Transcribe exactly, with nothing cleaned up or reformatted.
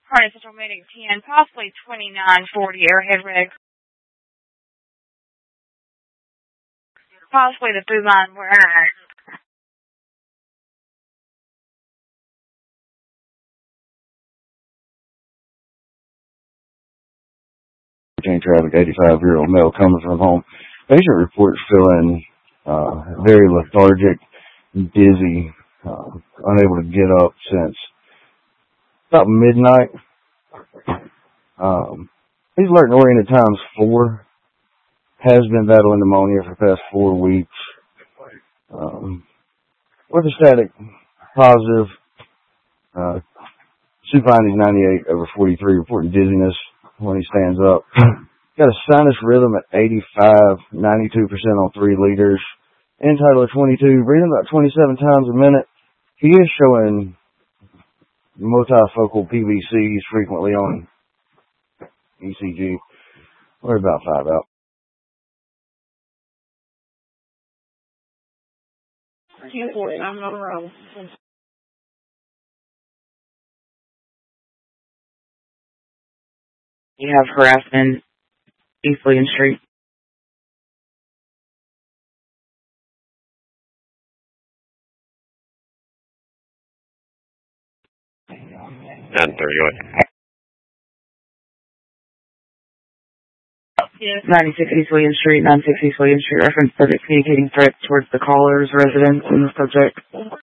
Harness Central Medic ten, possibly twenty-nine forty Airhead Rig. Possibly the food line warehouse. Chain traffic, eighty-five-year-old male coming from home. Patient reports feeling uh, very lethargic, dizzy, uh, unable to get up since about midnight. Um, he's alert and oriented times four. Has been battling pneumonia for the past four weeks. Um, orthostatic positive. Uh, supine ninety-eight over forty-three, reporting dizziness when he stands up. Got a sinus rhythm at eighty-five, ninety-two percent on three liters. End-tidal at twenty-two, breathing about twenty-seven times a minute. He is showing multifocal P V Cs frequently on E C G. We're about five out. I'm not wrong. You have harassment, East William Street. nine thirty. Yes. ninety-six East William Street, ninety-six East William Street. Reference subject communicating threats towards the caller's residence and the subject.